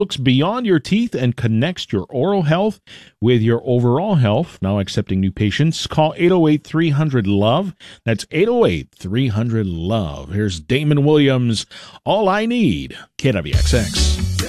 looks beyond your teeth and connects your oral health with your overall health. Now accepting new patients. Call 808-300-LOVE. That's 808-300-LOVE. Here's Damon Williams, All I Need, KWXX.